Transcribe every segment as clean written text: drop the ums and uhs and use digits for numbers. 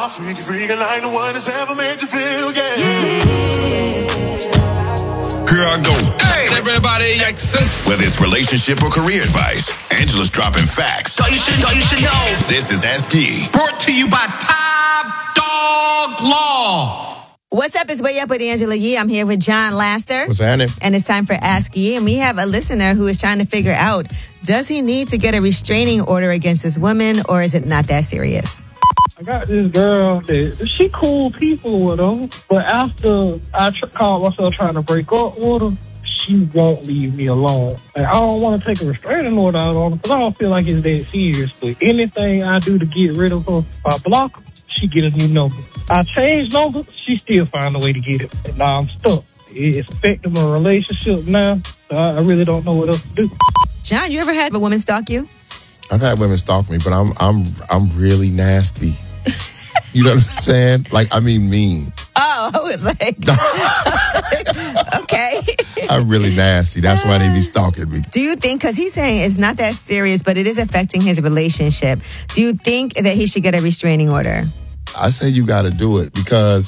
freaky, freaky like the one that's ever made you feel, yeah. Here I go. Hey, everybody, whether it's relationship or career advice, Angela's dropping facts. Thought you should know. This is Ask Yee. Brought to you by Top Dog Law. What's up? It's Way Up with Angela Yee. I'm here with John Laster. What's happening? And it's time for Ask Yee. And we have a listener who is trying to figure out, does he need to get a restraining order against this woman, or is it not that serious? I got this girl that she cool people with her, but after I caught myself trying to break up with her, she won't leave me alone. Like, I don't want to take a restraining order out on her because I don't feel like it's that serious. But anything I do to get rid of her, if I block her, she get a new number. I change numbers, she still find a way to get it. And now I'm stuck. It's affecting my relationship now, so I really don't know what else to do. John, you ever had a woman stalk you? I've had women stalk me, but I'm really nasty. You know what I'm saying? Like, I mean mean. Oh, I was like, okay. I'm really nasty. That's why they be stalking me. Do you think, because he's saying it's not that serious, but it is affecting his relationship, do you think that he should get a restraining order? I say you got to do it because,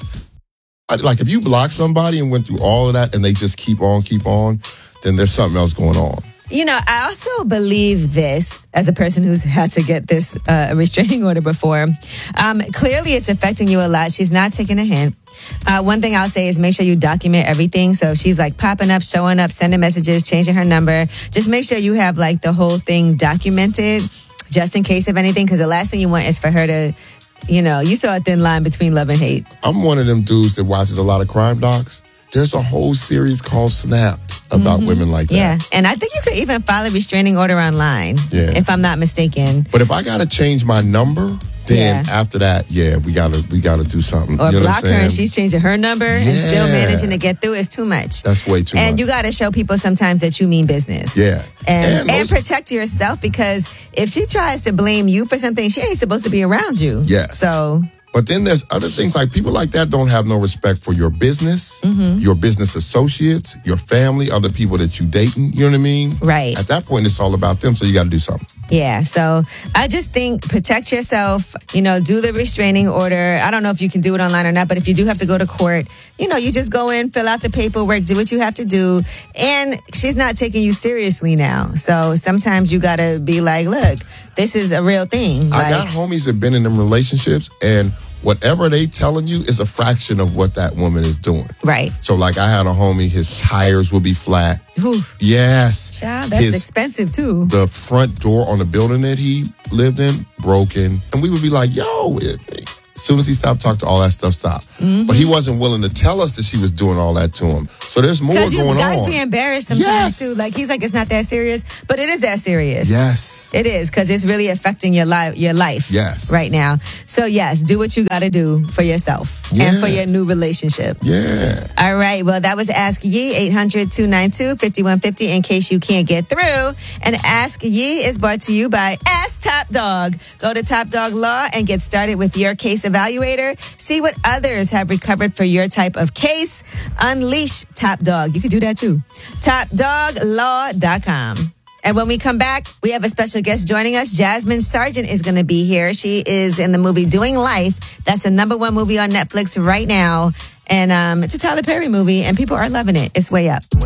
like, if you block somebody and went through all of that and they just keep on, then there's something else going on. You know, I also believe this as a person who's had to get this restraining order before. Clearly, it's affecting you a lot. She's not taking a hint. One thing I'll say is make sure you document everything. So if she's like popping up, showing up, sending messages, changing her number, just make sure you have like the whole thing documented just in case of anything. Because the last thing you want is for her to, you know, you saw a thin line between love and hate. I'm one of them dudes that watches a lot of crime docs. There's a whole series called Snapped about women like that. Yeah, and I think you could even file a restraining order online, if I'm not mistaken. But if I got to change my number, then after that, we gotta do something. Or you know block her and she's changing her number and still managing to get through is too much. That's way too much. And you got to show people sometimes that you mean business. Yeah. And protect yourself, because if she tries to blame you for something, she ain't supposed to be around you. Yes. So... But then there's other things, like people like that don't have no respect for your business, your business associates, your family, other people that you dating. You know what I mean? Right. At that point, it's all about them. So you got to do something. Yeah. So I just think protect yourself, you know, do the restraining order. I don't know if you can do it online or not, but if you do have to go to court, you know, you just go in, fill out the paperwork, do what you have to do. And she's not taking you seriously now. So sometimes you got to be like, look, this is a real thing. I got homies that been in them relationships, and whatever they telling you is a fraction of what that woman is doing. Right. So like I had a homie, his tires would be flat. Ooh. Yes. Child, that's expensive too. The front door on the building that he lived in, broken. And we would be like, yo, as soon as he stopped talking, all that stuff stopped. But he wasn't willing to tell us that she was doing all that to him. So there's more going on. Because you guys be embarrassed sometimes too. Like he's like, it's not that serious, but it is that serious. Yes. It is, because it's really affecting your life right now. So yes, do what you got to do for yourself and for your new relationship. Yeah. All right. Well, that was Ask Yee, 800-292-5150 in case you can't get through. And Ask Yee is brought to you by Ask Top Dog. Go to Top Dog Law and get started with your case evaluator. See what others have recovered for your type of case. Unleash Top Dog. You can do that too. TopDogLaw.com. And when we come back, we have a special guest joining us. Jasmine Sargent is going to be here. She is in the movie Doing Life. That's the #1 movie on Netflix right now. And it's a Tyler Perry movie, and people are loving it. It's Way Up.